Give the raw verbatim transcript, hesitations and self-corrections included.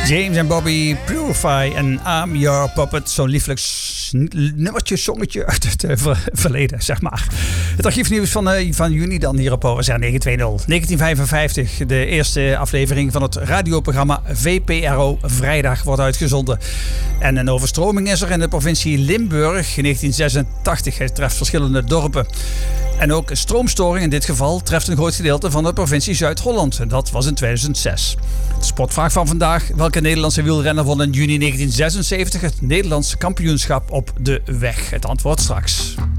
James en Bobby, Purify en I'm Your Puppet. Zo'n lieflijk nummertje, songetje uit het uh, ver- verleden, zeg maar. Het archiefnieuws van, uh, van juni dan hier op O S R negen twee nul. negentien vijfenvijftig, de eerste aflevering van het radioprogramma V P R O Vrijdag wordt uitgezonden. En een overstroming is er in de provincie Limburg in negentien zesentachtig. Het treft verschillende dorpen. En ook stroomstoring in dit geval treft een groot gedeelte van de provincie Zuid-Holland. En dat was in tweeduizend zes. De sportvraag van vandaag. Welke Nederlandse wielrenner won in juni negentien zesenzeventig het Nederlandse kampioenschap op de weg? Het antwoord straks.